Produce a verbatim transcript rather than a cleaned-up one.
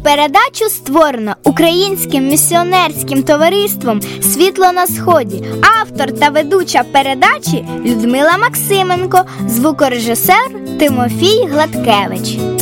Передачу створено Українським місіонерським товариством «Світло на Сході». Автор та ведуча передачі Людмила Максименко, звукорежисер Тимофій Гладкевич.